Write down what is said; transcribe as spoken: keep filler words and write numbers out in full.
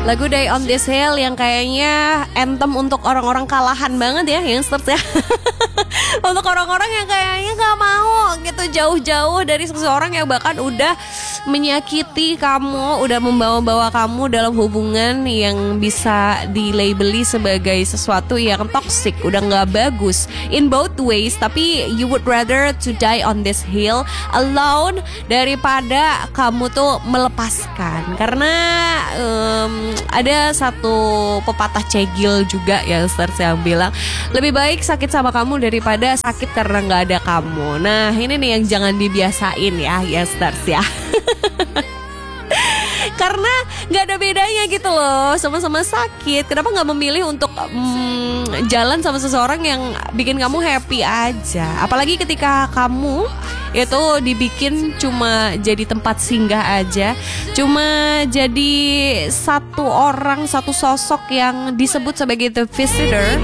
Lagu Die on This Hill yang kayaknya anthem untuk orang-orang kalahan banget ya, youngsters ya. Untuk orang-orang yang kayaknya gak mau gitu jauh-jauh dari seseorang yang bahkan udah menyakiti kamu, udah membawa-bawa kamu dalam hubungan yang bisa dilabeli sebagai sesuatu yang toxic, udah gak bagus in both ways. Tapi you would rather to die on this hill alone daripada kamu tuh melepaskan. Karena um, ada satu pepatah cegil juga ya, youngsters, yang bilang lebih baik sakit sama kamu daripada sakit karena gak ada kamu. Nah ini nih yang jangan dibiasain ya, youngsters ya. Karena gak ada bedanya gitu loh, sama-sama sakit. Kenapa gak memilih untuk mm, jalan sama seseorang yang bikin kamu happy aja? Apalagi ketika kamu itu dibikin cuma jadi tempat singgah aja, cuma jadi satu orang, satu sosok yang disebut sebagai the visitor.